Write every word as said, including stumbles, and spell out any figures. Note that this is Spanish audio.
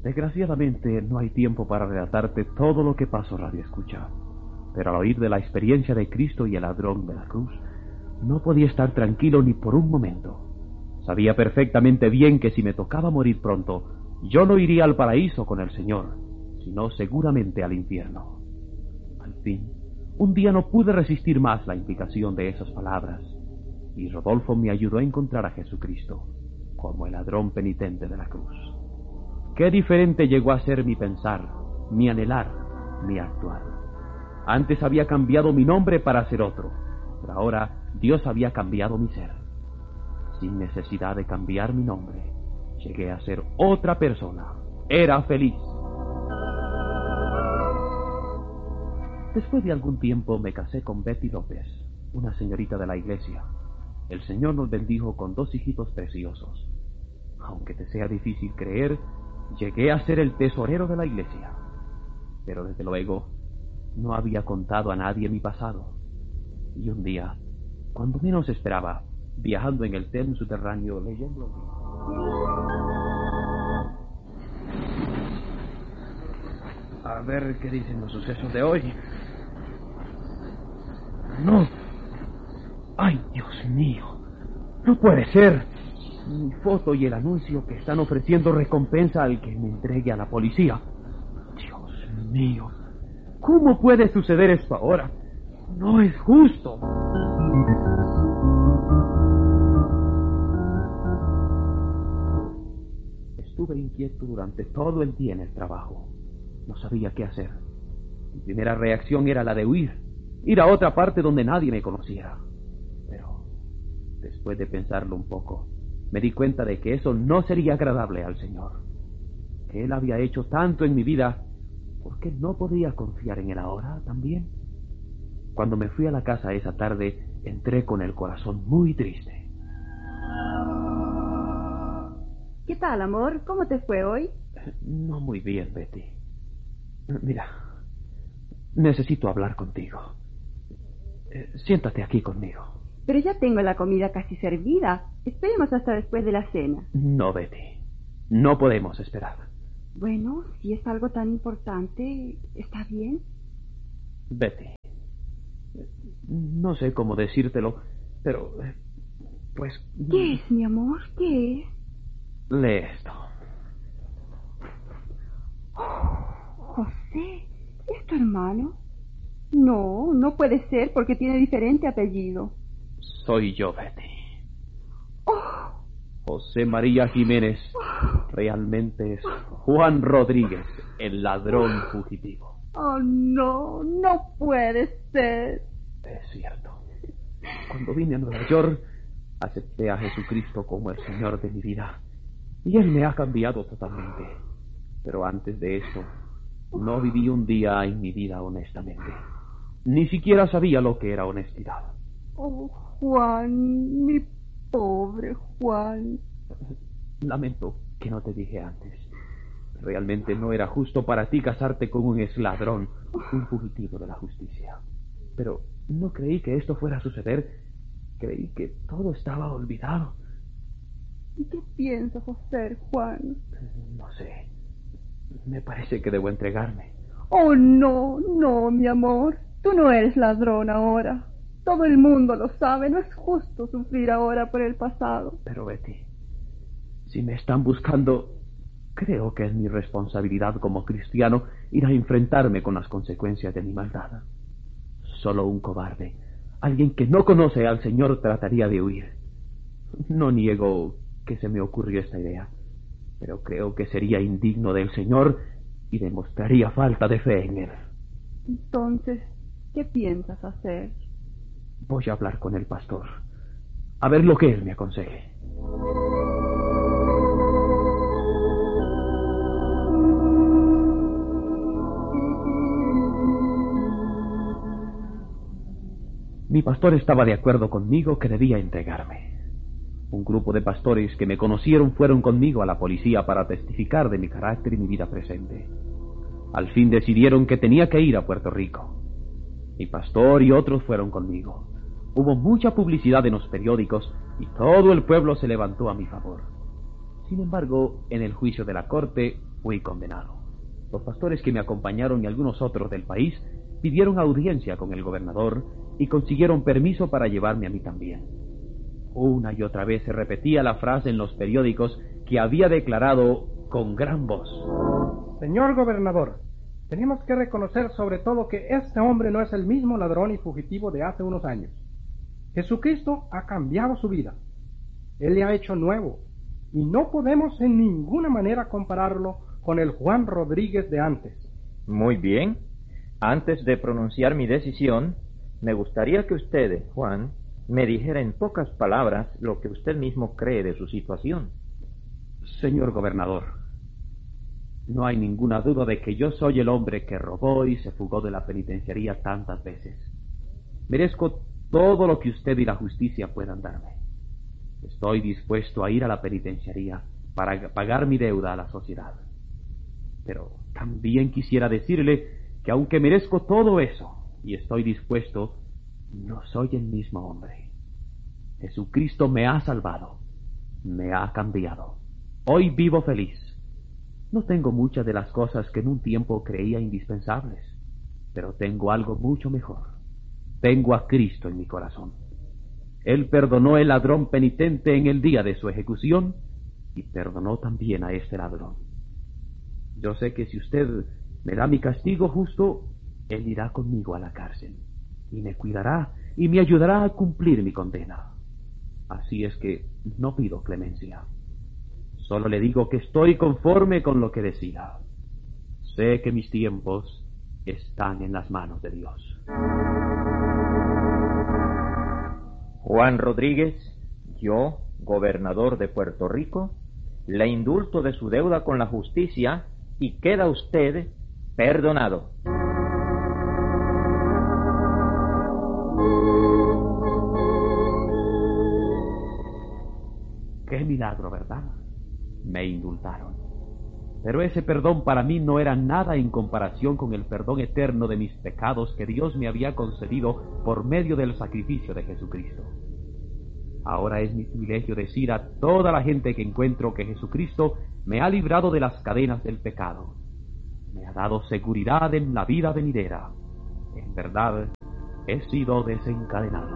Desgraciadamente no hay tiempo para relatarte todo lo que pasó, radio escucha, pero al oír de la experiencia de Cristo y el ladrón de la cruz, no podía estar tranquilo ni por un momento. Sabía perfectamente bien que si me tocaba morir pronto, yo no iría al paraíso con el Señor, sino seguramente al infierno. Al fin, un día no pude resistir más la implicación de esas palabras, y Rodolfo me ayudó a encontrar a Jesucristo, como el ladrón penitente de la cruz. Qué diferente llegó a ser mi pensar, mi anhelar, mi actuar. Antes había cambiado mi nombre para ser otro, pero ahora Dios había cambiado mi ser. Sin necesidad de cambiar mi nombre, llegué a ser otra persona. Era feliz. Después de algún tiempo me casé con Betty López, una señorita de la iglesia. El Señor nos bendijo con dos hijitos preciosos. Aunque te sea difícil creer, llegué a ser el tesorero de la iglesia. Pero desde luego, no había contado a nadie mi pasado. Y un día, cuando menos esperaba, viajando en el tren subterráneo leyendo... A ver qué dicen los sucesos de hoy. No. ¡Ay, Dios mío! ¡No puede ser! Mi foto y el anuncio que están ofreciendo recompensa al que me entregue a la policía. Dios mío, ¿cómo puede suceder esto ahora? No es justo. Estuve inquieto durante todo el día en el trabajo. No sabía qué hacer. Mi primera reacción era la de huir, ir a otra parte donde nadie me conociera. Pero, después de pensarlo un poco, me di cuenta de que eso no sería agradable al Señor. Que Él había hecho tanto en mi vida, ¿por qué no podía confiar en Él ahora también? Cuando me fui a la casa esa tarde, entré con el corazón muy triste. ¿Qué tal, amor? ¿Cómo te fue hoy? No muy bien, Betty. Mira, necesito hablar contigo. Eh, siéntate aquí conmigo. Pero ya tengo la comida casi servida. Esperemos hasta después de la cena. No, Betty. No podemos esperar. Bueno, si es algo tan importante, ¿está bien? Betty, no sé cómo decírtelo, pero... pues... ¿Qué es, mi amor? ¿Qué es? Lee esto. José, ¿es tu hermano? No, no puede ser porque tiene diferente apellido. Soy yo, Betty. Oh. José María Jiménez. Realmente es Juan Rodríguez, el ladrón fugitivo. Oh, no, no puede ser. Es cierto. Cuando vine a Nueva York, acepté a Jesucristo como el Señor de mi vida. Y Él me ha cambiado totalmente. Pero antes de eso, no viví un día en mi vida honestamente. Ni siquiera sabía lo que era honestidad. Oh, Juan, mi pobre Juan. Lamento que no te dije antes. Realmente no era justo para ti casarte con un exladrón, un fugitivo de la justicia. Pero no creí que esto fuera a suceder. Creí que todo estaba olvidado. ¿Y qué piensas hacer, Juan? No sé. Me parece que debo entregarme. Oh, no, no, mi amor. Tú no eres ladrón ahora. Todo el mundo lo sabe. No es justo sufrir ahora por el pasado. Pero, Betty, si me están buscando, creo que es mi responsabilidad como cristiano ir a enfrentarme con las consecuencias de mi maldad. Solo un cobarde, alguien que no conoce al Señor, trataría de huir. No niego que se me ocurrió esta idea, pero creo que sería indigno del Señor y demostraría falta de fe en Él. Entonces, ¿qué piensas hacer? Voy a hablar con el pastor, a ver lo que él me aconseje. Mi pastor estaba de acuerdo conmigo que debía entregarme. Un grupo de pastores que me conocieron fueron conmigo a la policía para testificar de mi carácter y mi vida presente. Al fin decidieron que tenía que ir a Puerto Rico. Mi pastor y otros fueron conmigo. Hubo mucha publicidad en los periódicos y todo el pueblo se levantó a mi favor. Sin embargo, en el juicio de la corte, fui condenado. Los pastores que me acompañaron y algunos otros del país pidieron audiencia con el gobernador y consiguieron permiso para llevarme a mí también. Una y otra vez se repetía la frase en los periódicos que había declarado con gran voz: Señor gobernador, tenemos que reconocer sobre todo que este hombre no es el mismo ladrón y fugitivo de hace unos años. Jesucristo ha cambiado su vida. Él le ha hecho nuevo, y no podemos en ninguna manera compararlo con el Juan Rodríguez de antes. Muy bien. Antes de pronunciar mi decisión, me gustaría que usted, Juan, me dijera en pocas palabras lo que usted mismo cree de su situación. Señor gobernador, no hay ninguna duda de que yo soy el hombre que robó y se fugó de la penitenciaría tantas veces. Merezco todo lo que usted y la justicia puedan darme. Estoy dispuesto a ir a la penitenciaría para pagar mi deuda a la sociedad. Pero también quisiera decirle que aunque merezco todo eso y estoy dispuesto, no soy el mismo hombre. Jesucristo me ha salvado, me ha cambiado. Hoy vivo feliz. No tengo muchas de las cosas que en un tiempo creía indispensables, pero tengo algo mucho mejor. Tengo a Cristo en mi corazón. Él perdonó al ladrón penitente en el día de su ejecución y perdonó también a este ladrón. Yo sé que si usted me da mi castigo justo, Él irá conmigo a la cárcel y me cuidará y me ayudará a cumplir mi condena. Así es que no pido clemencia. Solo le digo que estoy conforme con lo que decida. Sé que mis tiempos están en las manos de Dios. Juan Rodríguez, yo, gobernador de Puerto Rico, le indulto de su deuda con la justicia y queda usted perdonado. Qué milagro, ¿verdad? Me indultaron. Pero ese perdón para mí no era nada en comparación con el perdón eterno de mis pecados que Dios me había concedido por medio del sacrificio de Jesucristo. Ahora es mi privilegio decir a toda la gente que encuentro que Jesucristo me ha librado de las cadenas del pecado. Me ha dado seguridad en la vida venidera. En verdad, he sido desencadenado.